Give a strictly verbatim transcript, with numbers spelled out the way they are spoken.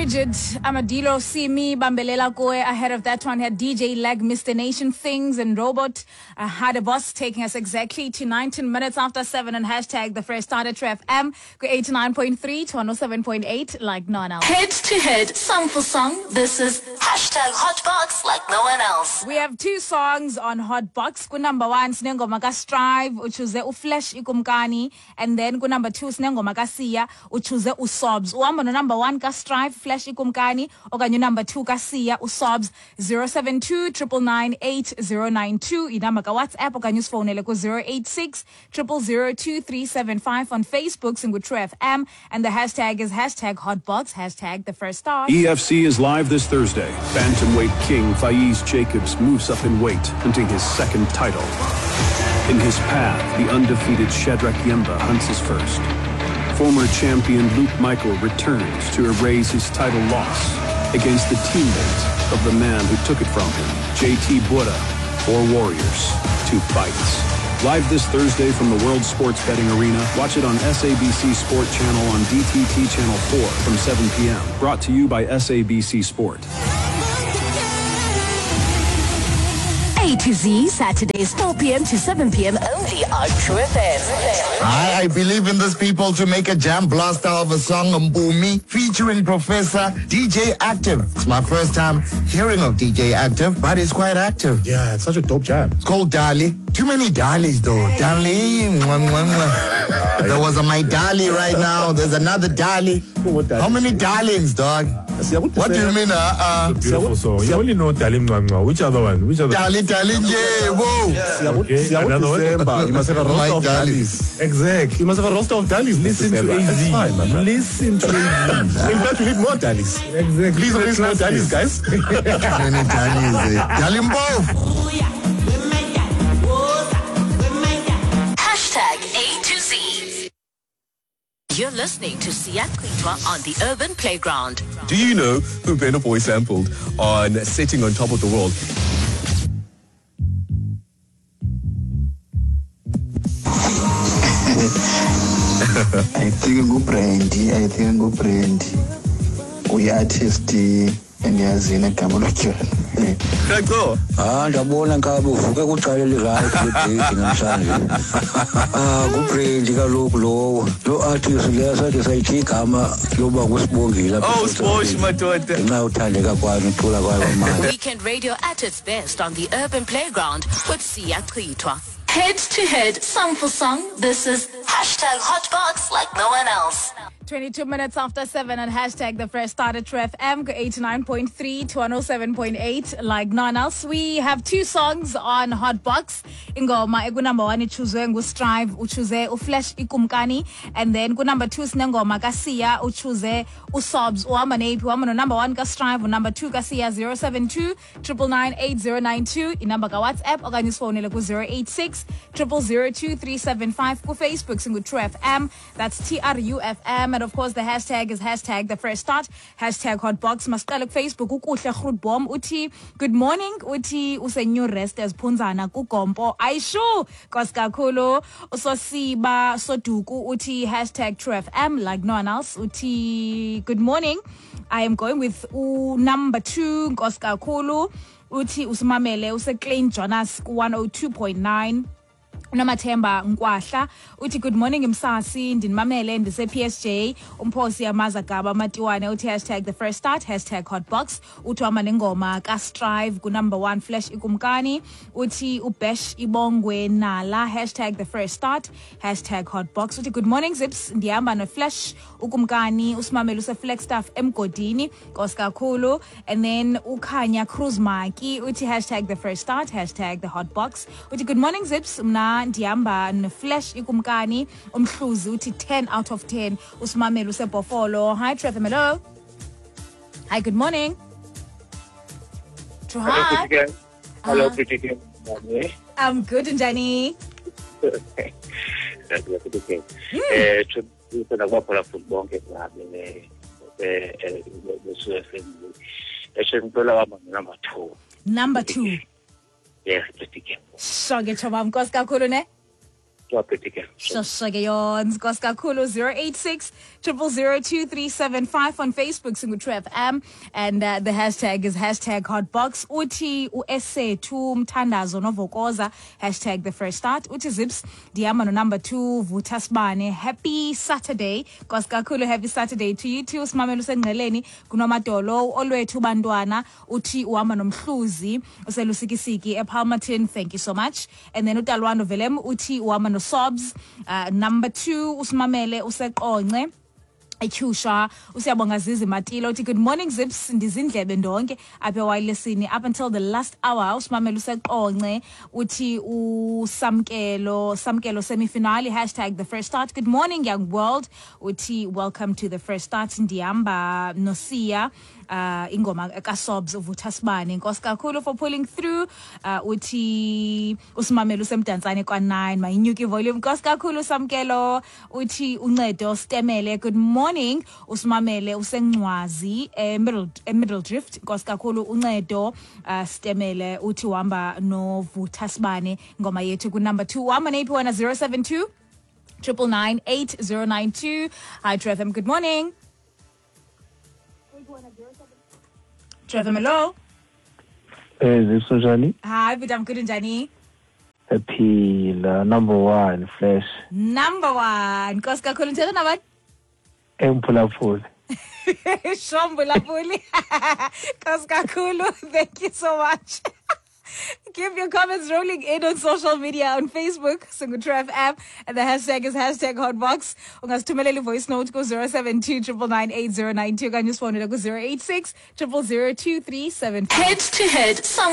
Frigid, Amadilo, See Me, Bambelela Koe. Ahead of that one had D J Leg, Mister Nation, Things and Robot. Uh, had a boss taking us exactly to nineteen minutes after seven and hashtag the first starter to F M. eighty-nine point three to one oh seven point eight like no one else. Head to head, song for song. This is hashtag Hotbox like no one else. We have two songs on Hotbox. Ku number one, Snengoma ka Strive, uchuze uFlash ikumkani. And then ku number two, Snengoma ka Sia, uchuze uSobs. Uamba no number one ka Strive, Flash ikumkani. Oganyo number two ka Sia, uSobs. zero seven two nine nine eight zero nine two. Inamba ka WhatsApp, oganyo phone eleko zero eight six zero zero zero two three seven five. On Facebook, Singu True F M. And the hashtag is hashtag Hotbox, hashtag the first star. E F C is live this Thursday. Bantamweight king Faiz Jacobs moves up in weight, hunting his second title. In his path, the undefeated Shadrach Yemba hunts his first. Former champion Luke Michael returns to erase his title loss against the teammate of the man who took it from him, J T Bura. Four warriors, two fights. Live this Thursday from the World Sports Betting Arena. Watch it on S A B C Sport Channel on D T T Channel four from seven p.m. Brought to you by S A B C Sport. A to Z, Saturdays four p.m. to seven p.m. only on True F M. I, I believe in these people to make a jam blaster of a song, Mbumi, featuring Professor D J Active. It's my first time hearing of D J Active, but it's quite active. Yeah, it's such a dope jam. It's called Dali. Too many Dalis though. Dali. Mwah, mwah, mwah. There was a my Dali right now. There's another Dali. How many darlings, dog? What do you mean? Uh, uh, Beautiful song. You only know Dalim Mwangwa. Which other one? Which other Dali, Dali, yeah, whoa. Okay, another one. You must have a roster of Dalis. Exactly. You must have a roster of Dalis. Listen to A Z. Listen to A Z. In fact, we need more Dalis. Exactly. Please release more Dalis, guys. Many Dalis. Dalim both. Hashtag A to Z. You're listening to Siya Kwitwa on the Urban Playground. Do you know who Burna Boy sampled on Sitting on Top of the World? I think go Brandy, I think go Brandy. We artist endiyazina igama lotyala. Kho. Ah ndabona ngabe uvuke kuqalele right le date namhlanje. Ah kuBrandy kaloku lo lo artist leyasathi sayithi igama yoba kusibongile lapha. Oh, Sposh madoda. Na uthandeka kwami uthula kwayo manje. Weekend radio at its best on the Urban Playground with Siya Kwitwa. Head to head, song for song. This is hashtag Hotbox like no one else. twenty-two minutes after seven and hashtag the fresh started True F M, eighty-nine point three to one oh seven point eight like none else. We have two songs on Hotbox. Ingoma egu number one ichuzwe ngu Strive, uchuze uFlash ikumkani. And then ku number two sinengoma ka Sia, uchuze uSobs. Uamba na ipi, uamba no number one ka Strive, number two ka Sia, zero seven two nine nine eight zero nine two. Inamba ka WhatsApp, organis phone leku zero eight six zero zero zero two three seven five. Ku Facebook singu True F M, that's T R U F M. And of course, the hashtag is hashtag the fresh start, hashtag Hotbox. Masqala Facebook ukuhle Grootbom uthi good morning uthi usenyu rest as Punzana kuGompo. Ayisho koskakhulu usosiba soduku uthi hashtag True F M like no one else uthi good morning. I am going with u number two koskakhulu uthi usimamele use Klein Jonas one oh two point nine. Nomathemba Nkwahla uthi good morning Msasi ndinimamele ndise P S J umphosi yamaza gaba matiwane uthi hashtag the first start hashtag Hotbox uthi wama nengoma ka Strive ku number one Flash ikumkani uthi uBesh ibongwe nala hashtag the first start hashtag Hotbox uthi good morning Zips ndihamba no Flash ukumkani usimamele use Flagstaff emgodini koskakhulu. And then ukhanya Cruz Maki uthi hashtag the first start hashtag the Hotbox uthi good morning Zips mna ndihamba noFlash ikumkani umhluzi uthi ten out of ten usimamele usebhofolo. Hi Trevor Melo. Hi, good morning. Hello, Hi. pretty girl. Hello, Uh-huh. pretty girl. I'm good, Njani. That's pretty girl. Eh, tuna kwa pala football ke ngabe ne eh eh so FM. Eshe ntola wama number two. Number two. Yes, pretty girl. Shoge choma mkosi kakhulu ne? Kwa pretty girl. Shoge yon mkosi kakhulu. zero eight six triple zero two three seven five on Facebook singu-Tref M, and uh, the hashtag is hashtag hotbox. Uti uesethu mthandazo novokoza, hashtag the fresh start. Uti zips diama no number two vutasbane. Happy Saturday, koskakhulu happy Saturday to you too. Simamelo sengeleni kunomadolo olwethu bantwana. Uti uama nomhluzi uselusikisiki ePalmerton, thank you so much. And then utalwano velem uti uama no sobs. Uh, number two usimamele useqonce Etyusha usiyabonga zizi Matilo uthi good morning zips ndizindlebe ndonke apha wirelessini up until the last hour. Usimamela useqonce uthi usamkelo samkelo semifinale hashtag the first start. Good morning young world uthi welcome to the first start. Ndihamba nosia uh ingoma kaSobs uvuthasibane. Nkosi kakhulu for pulling through. uh uthi usimamela usemdantsane kwa nine mayinyuki volume. Nkosi kakhulu samkelo uthi uncedo stemele. Good morning usimamele usencwazi e middle e middle drift. Nkosi kakhulu uncedo uh, stemele uthi uhamba novuthasibane. Ngoma yethu ku number two uhamba nephi wena zero seven two nine nine eight zero nine two. Hi Tref M, good morning. Tref M, hello. Eh, ziso njani? Hi, but I'm good njani. Happy la number one fresh. Number one. Nkosi kakhulu nthetha nabani? Emphulaphuli. Shombulapuli. Nkosi kakhulu, thank you so much. Keep your comments rolling in on social media on Facebook, singu-Tref app, and the hashtag is hashtag hotbox. Ungasithumelela voice note go zero seven two nine nine eight zero nine two. Kanye usifowunele ku zero eight six zero zero zero two three seven five. Head to head, some